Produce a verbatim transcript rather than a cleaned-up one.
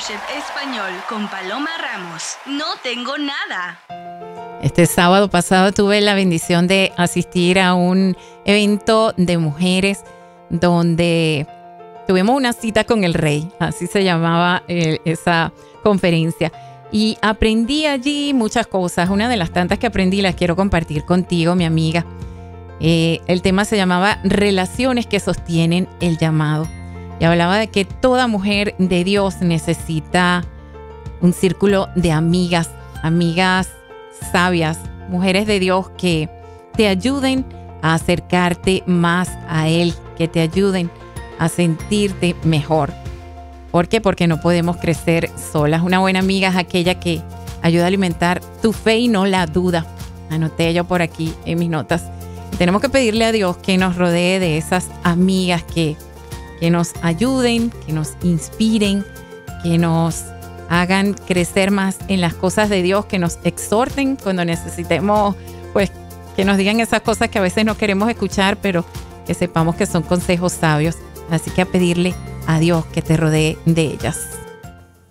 Fellowship Español con Paloma Ramos. No tengo nada. Este sábado pasado tuve la bendición de asistir a un evento de mujeres donde tuvimos una cita con el rey, así se llamaba eh, esa conferencia. Y aprendí allí muchas cosas. Una de las tantas que aprendí las quiero compartir contigo, mi amiga. Eh, el tema se llamaba Relaciones que sostienen el llamado. Y hablaba de que toda mujer de Dios necesita un círculo de amigas, amigas sabias, mujeres de Dios que te ayuden a acercarte más a Él, que te ayuden a sentirte mejor. ¿Por qué? Porque no podemos crecer solas. Una buena amiga es aquella que ayuda a alimentar tu fe y no la duda. Anoté yo por aquí en mis notas. Y tenemos que pedirle a Dios que nos rodee de esas amigas que, que nos ayuden, que nos inspiren, que nos hagan crecer más en las cosas de Dios, que nos exhorten cuando necesitemos, pues, que nos digan esas cosas que a veces no queremos escuchar, pero que sepamos que son consejos sabios. Así que a pedirle a Dios que te rodee de ellas.